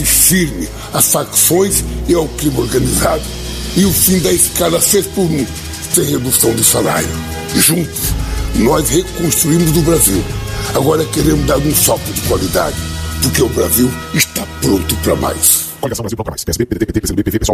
combate firme às facções e ao crime organizado e o fim da escala 6x1, sem redução de salário. Juntos, nós reconstruímos o Brasil. Agora queremos dar um salto de qualidade, porque o Brasil está pronto para mais. Coligação Brasil Bloco Mais. PSB, PDT, PT, PCdoB, PV, PSOL,